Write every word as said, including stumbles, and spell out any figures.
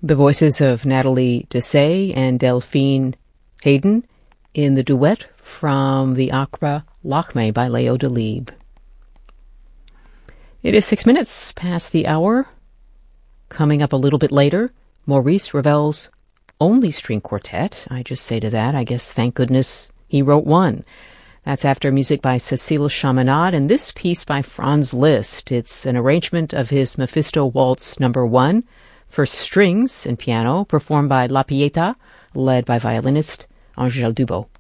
The voices of Nathalie Dessay and Delphine Hayden in the duet from the opera Lakme by Leo Delibes. It is six minutes past the hour. Coming up a little bit later, Maurice Ravel's only string quartet. I just say to that, I guess thank goodness he wrote one. That's after music by Cécile Chaminade, and this piece by Franz Liszt. It's an arrangement of his Mephisto Waltz number one for strings and piano, performed by La Pietà, led by violinist Angèle Dubos.